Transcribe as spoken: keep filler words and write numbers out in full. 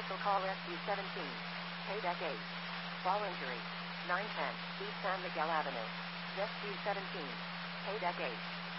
Special call S D seventeen. Paydeck eight. Fall injury. nine ten. East San Miguel Avenue. S D seventeen. Paydeck eight.